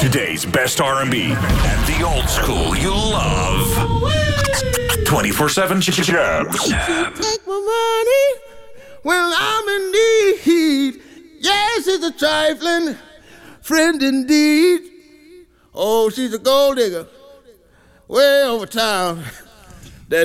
Today's best R&B and the old school you love. 24/7 Jabs. Take my money when I'm in need. Yes, it's a trifling friend indeed. Oh, she's a gold digger way over town.